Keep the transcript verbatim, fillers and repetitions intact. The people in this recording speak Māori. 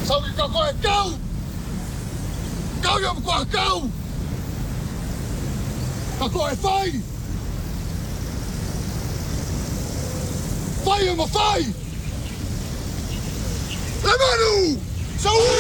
Sau ki ka koe kau. Kau ia mkua kau. Ka koe whai. Whai e ma whai. Le manu! Sau